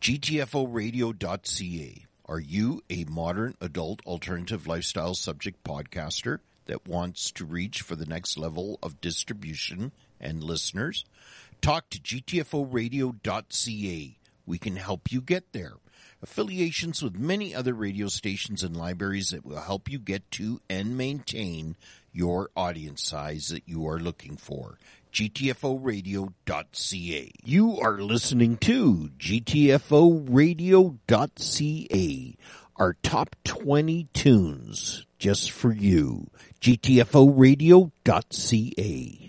GTFOradio.ca. Are you a modern adult alternative lifestyle subject podcaster that wants to reach for the next level of distribution and listeners? Talk to GTFOradio.ca. We can help you get there. Affiliations with many other radio stations and libraries that will help you get to and maintain your audience size that you are looking for. GTFOradio.ca. You are listening to GTFOradio.ca. Our top 20 tunes just for you. GTFOradio.ca.